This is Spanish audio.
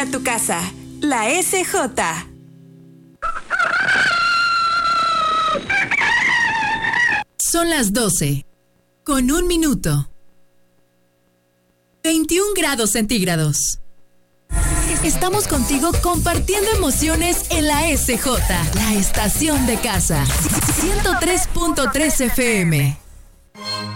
a tu casa. La SJ. Son las 12, con 1 minuto. 21 grados centígrados. Estamos contigo compartiendo emociones en la SJ, la estación de casa. 103.3 FM.